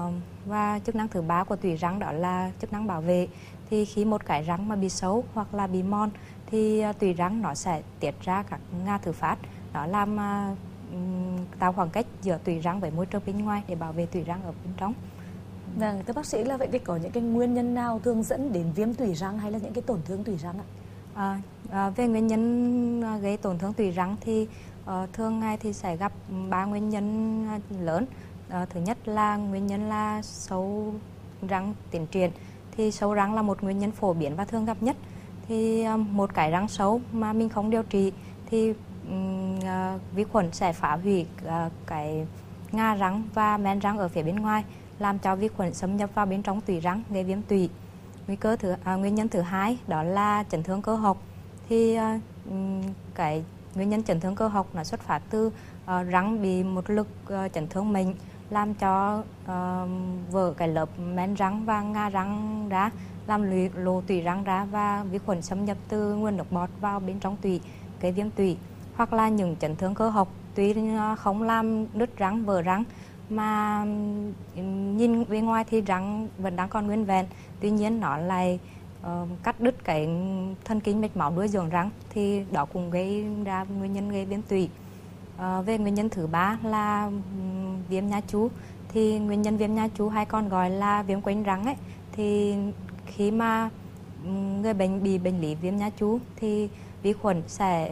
Và chức năng thứ ba của tủy răng đó là chức năng bảo vệ. Thì khi một cái răng mà bị xấu hoặc là bị mòn thì tủy răng nó sẽ tiết ra các nga thứ phát, nó làm tạo khoảng cách giữa tủy răng với môi trường bên ngoài để bảo vệ tủy răng ở bên trong. Vâng, thưa bác sĩ, là vậy thì có những cái nguyên nhân nào thường dẫn đến viêm tủy răng hay là những cái tổn thương tủy răng ạ? Về nguyên nhân gây tổn thương tủy răng thì thường ngày thì sẽ gặp 3 nguyên nhân lớn. Thứ nhất là nguyên nhân là sâu răng tiến triển. Thì sâu răng là một nguyên nhân phổ biến và thường gặp nhất. Thì một cái răng sâu mà mình không điều trị thì vi khuẩn sẽ phá hủy cái nga răng và men răng ở phía bên ngoài, làm cho vi khuẩn xâm nhập vào bên trong tủy răng, gây viêm tủy. Nguyên nhân thứ hai đó là chấn thương cơ học. Thì cái nguyên nhân chấn thương cơ học nó xuất phát từ răng bị một lực chấn thương mạnh, làm cho vỡ cái lớp men răng và nga răng ra, làm lộ tủy răng ra, và vi khuẩn xâm nhập từ nguồn nước bọt vào bên trong tủy, gây viêm tủy. Hoặc là những chấn thương cơ học tuy không làm nứt răng, vỡ răng, mà nhìn bên ngoài thì răng vẫn đang còn nguyên vẹn, tuy nhiên nó lại cắt đứt cái thần kinh mạch máu nuôi dưỡng răng, thì đó cũng gây ra nguyên nhân gây viêm tủy. Về nguyên nhân thứ ba là viêm nha chu. Thì nguyên nhân viêm nha chu hay còn gọi là viêm quanh răng ấy, thì khi mà người bệnh bị bệnh lý viêm nha chu thì vi khuẩn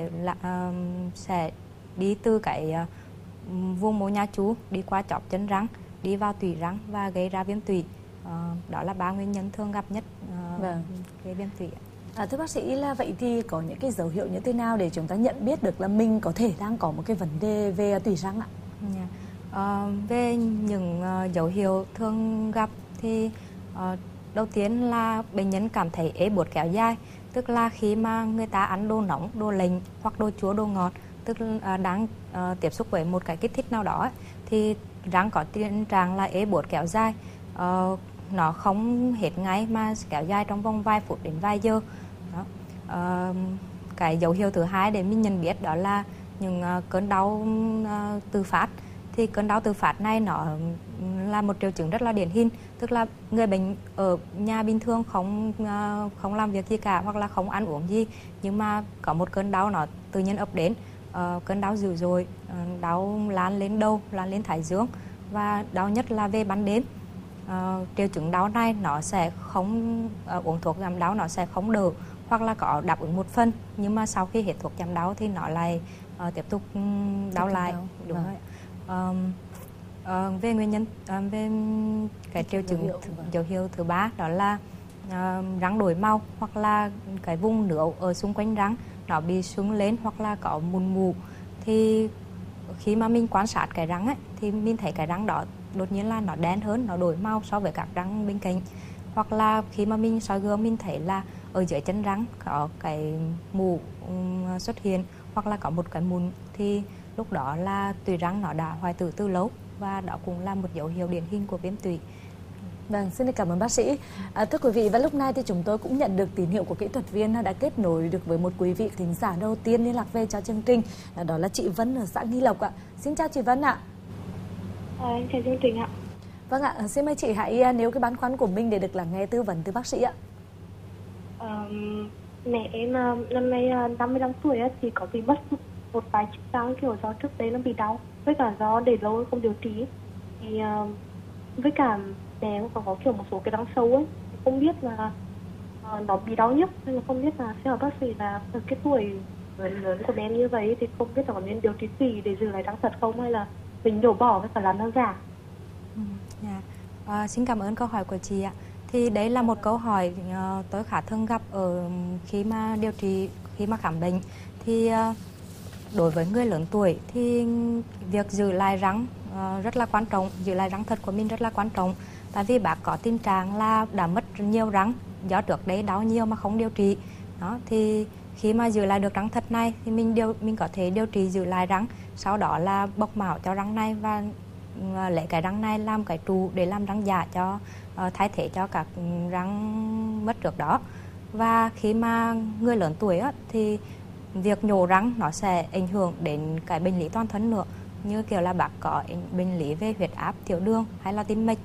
sẽ đi từ cái vùng mô nha chu đi qua chóp chân răng, đi vào tủy răng và gây ra viêm tủy. Đó là 3 nguyên nhân thường gặp nhất gây viêm tủy. Thưa bác sĩ, là vậy thì có những cái dấu hiệu như thế nào để chúng ta nhận biết được là mình có thể đang có một cái vấn đề về tủy răng ạ? Về những dấu hiệu thường gặp thì đầu tiên là bệnh nhân cảm thấy ế buốt kéo dài, tức là khi mà người ta ăn đồ nóng, đồ lạnh hoặc đồ chua, đồ ngọt, tức là đang tiếp xúc với một cái kích thích nào đó thì răng có tình trạng là ế buốt kéo dài. Nó không hết ngay mà kéo dài trong vòng vài phút đến vài giờ. Đó. Cái dấu hiệu thứ hai để mình nhận biết đó là những cơn đau tự phát. Thì cơn đau tự phát này nó là một triệu chứng rất là điển hình, tức là người bệnh ở nhà bình thường không làm việc gì cả hoặc là không ăn uống gì, nhưng mà có một cơn đau nó tự nhiên ập đến, cơn đau dữ dội, đau lan lên đầu, lan lên thái dương, và đau nhất là về ban đêm. Triệu chứng đau này nó sẽ không uống thuốc giảm đau nó sẽ không đỡ, hoặc là có đáp ứng một phần, nhưng mà sau khi hết thuốc giảm đau thì nó lại tiếp tục đau lại. Đúng rồi. Về nguyên nhân về cái triệu chứng dấu hiệu thứ ba đó là răng đổi màu, hoặc là cái vùng nước ở xung quanh răng nó bị sưng lên hoặc là có mụn mủ. Thì khi mà mình quan sát cái răng ấy, thì mình thấy cái răng đó đột nhiên là nó đen hơn, nó đổi màu so với các răng bên cạnh. Hoặc là khi mà mình soi gương mình thấy là ở dưới chân răng có cái mủ xuất hiện, hoặc là có một cái mụn, thì lúc đó là tủy răng nó đã hoại tử từ lâu, và đó cũng là một dấu hiệu điển hình của viêm tủy. Vâng, xin cảm ơn bác sĩ. Thưa quý vị, và lúc này thì chúng tôi cũng nhận được tín hiệu của kỹ thuật viên đã kết nối được với một quý vị thính giả đầu tiên liên lạc về cho chương trình, đó là chị Vân ở xã Nghi Lộc ạ. Xin chào chị Vân ạ. Em chào chương trình ạ. Vâng ạ, xin mời chị hãy nêu cái băn khoăn của mình để được lắng nghe tư vấn từ bác sĩ ạ. Mẹ em năm nay 55 tuổi thì có bị mất một vài chiếc răng, kiểu do trước đấy nó bị đau, với cả do để lâu không điều trị, thì với cả mẹ cũng có kiểu một số cái răng sâu ấy, không biết là nó bị đau nhức, nên là không biết là xin hỏi bác sĩ là ở cái tuổi lớn của em như vậy thì không biết là có nên điều trị gì để giữ lại răng thật không, hay là mình đổ bỏ với cả làm răng giả. Xin cảm ơn câu hỏi của chị ạ. Thì đấy là một câu hỏi tôi khá thường gặp ở khi mà điều trị, khi mà khám bệnh. Thì đối với người lớn tuổi thì việc giữ lại răng rất là quan trọng, giữ lại răng thật của mình rất là quan trọng. Tại vì bác có tình trạng là đã mất nhiều răng do trước đấy đau nhiều mà không điều trị. Đó, thì khi mà giữ lại được răng thật này thì mình có thể điều trị giữ lại răng, sau đó là bọc mảo cho răng này và lấy cái răng này làm cái trụ để làm răng giả cho thay thế cho các răng mất trước đó. Và khi mà người lớn tuổi thì việc nhổ răng nó sẽ ảnh hưởng đến cái bệnh lý toàn thân nữa, như kiểu là bác có bệnh lý về huyết áp, tiểu đường hay là tim mạch,